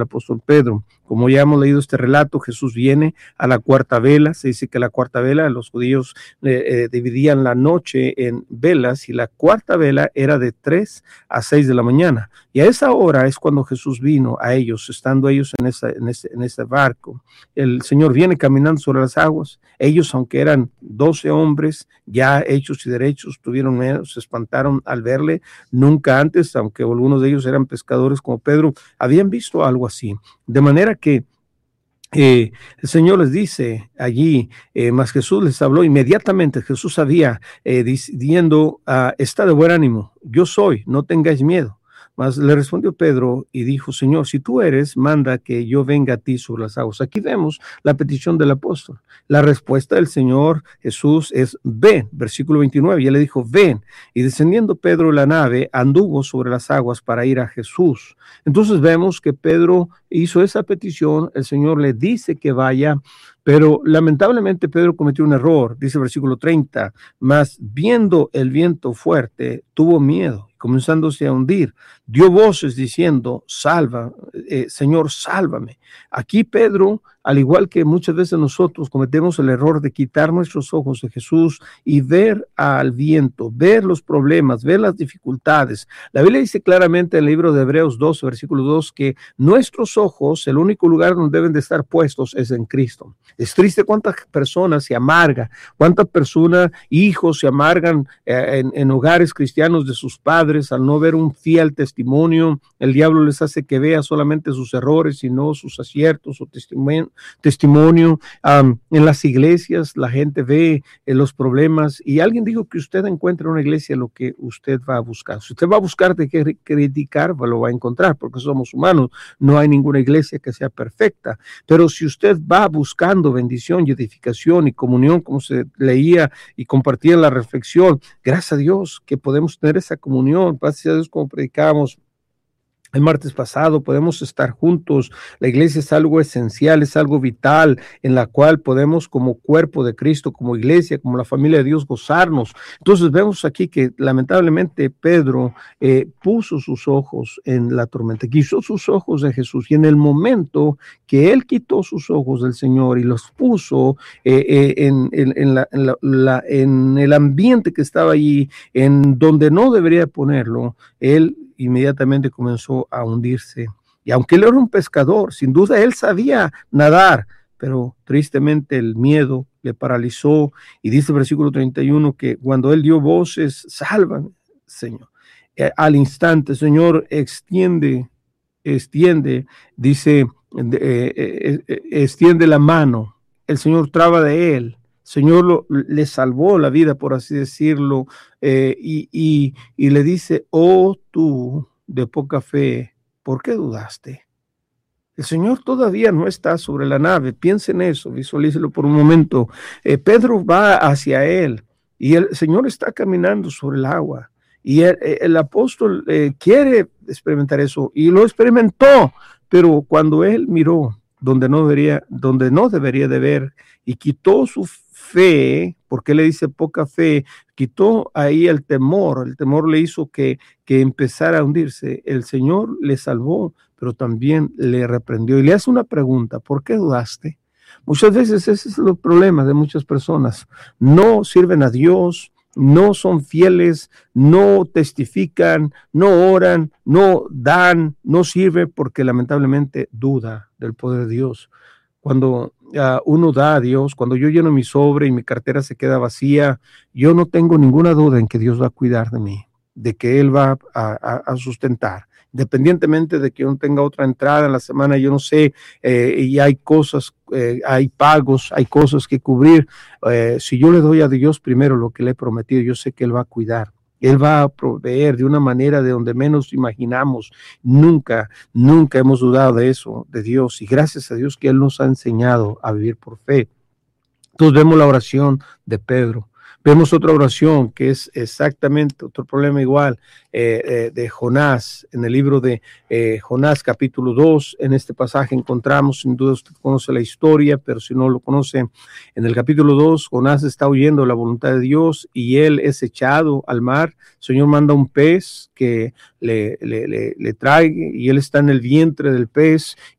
apóstol Pedro. Como ya hemos leído este relato, Jesús viene a la cuarta vela. Se dice que la cuarta vela, los judíos dividían la noche en velas, y la cuarta vela era de 3 a 6 de la mañana. Y a esa hora es cuando Jesús vino a ellos, estando ellos en ese barco. El Señor viene caminando sobre las aguas. Ellos, aunque eran 12 hombres ya hechos y derechos, tuvieron miedo, se espantaron al verle. Nunca antes, aunque algunos de ellos eran pescadores como Pedro, habían visto algo así. De manera que el Señor les dice allí, mas Jesús les habló inmediatamente. Jesús sabía, diciendo, está de buen ánimo, yo soy, no tengáis miedo. Mas le respondió Pedro y dijo, Señor, si tú eres, manda que yo venga a ti sobre las aguas. Aquí vemos la petición del apóstol. La respuesta del Señor Jesús es, ven, versículo 29, y él le dijo, ven. Y descendiendo Pedro de la nave, anduvo sobre las aguas para ir a Jesús. Entonces vemos que Pedro hizo esa petición, el Señor le dice que vaya, pero lamentablemente Pedro cometió un error. Dice el versículo 30, mas viendo el viento fuerte, tuvo miedo, comenzándose a hundir, dio voces diciendo, Señor, sálvame. Aquí Pedro, al igual que muchas veces nosotros, cometemos el error de quitar nuestros ojos de Jesús y ver al viento, ver los problemas, ver las dificultades. La Biblia dice claramente en el libro de Hebreos 12, versículo 2, que nuestros ojos, el único lugar donde deben de estar puestos es en Cristo. Es triste cuántas personas se amargan, cuántas personas, hijos se amargan en hogares cristianos de sus padres al no ver un fiel testimonio. El diablo les hace que vea solamente sus errores y no sus aciertos o testimonio. En las iglesias la gente ve los problemas, y alguien dijo que usted encuentra en una iglesia lo que usted va a buscar. Si usted va a buscar de qué criticar, lo va a encontrar, porque somos humanos. No hay ninguna iglesia que sea perfecta, pero si usted va buscando bendición y edificación y comunión, como se leía y compartía en la reflexión, gracias a Dios que podemos tener esa comunión. Gracias a Dios, como predicábamos el martes pasado, podemos estar juntos. La iglesia es algo esencial, es algo vital, en la cual podemos, como cuerpo de Cristo, como iglesia, como la familia de Dios, gozarnos. Entonces vemos aquí que lamentablemente Pedro puso sus ojos en la tormenta, quiso sus ojos de Jesús, y en el momento que él quitó sus ojos del Señor y los puso en el ambiente que estaba allí, en donde no debería ponerlo, él inmediatamente comenzó a hundirse. Y aunque él era un pescador, sin duda él sabía nadar, pero tristemente el miedo le paralizó. Y dice el versículo 31 que cuando él dio voces, sálvame, Señor. Al instante, Señor, extiende, dice, extiende la mano. El Señor traba de él. Señor le salvó la vida, por así decirlo, y le dice, oh tú de poca fe, ¿por qué dudaste? El Señor todavía no está sobre la nave. Piensa en eso, visualícelo por un momento. Pedro va hacia él y el Señor está caminando sobre el agua, y el apóstol quiere experimentar eso, y lo experimentó, pero cuando él miró donde no debería de ver, y quitó su fe, porque le dice poca fe, quitó ahí el temor le hizo que empezara a hundirse. El Señor le salvó, pero también le reprendió y le hace una pregunta: ¿por qué dudaste? Muchas veces ese es el problema de muchas personas. No sirven a Dios, no son fieles, no testifican, no oran, no dan, no sirven, porque lamentablemente duda del poder de Dios. Cuando uno da a Dios, cuando yo lleno mi sobre y mi cartera se queda vacía, yo no tengo ninguna duda en que Dios va a cuidar de mí, de que Él va a sustentar. Independientemente de que yo no tenga otra entrada en la semana, yo no sé, y hay cosas, hay pagos, hay cosas que cubrir. Si yo le doy a Dios primero lo que le he prometido, yo sé que Él va a cuidar. Él va a proveer de una manera de donde menos imaginamos. Nunca hemos dudado de eso, de Dios. Y gracias a Dios que Él nos ha enseñado a vivir por fe. Entonces vemos la oración de Pedro. Vemos otra oración que es exactamente otro problema igual, de Jonás. En el libro de Jonás capítulo 2, en este pasaje encontramos, sin duda usted conoce la historia, pero si no lo conoce, en el capítulo 2, Jonás está huyendo de la voluntad de Dios y él es echado al mar. El Señor manda un pez que le trae y él está en el vientre del pez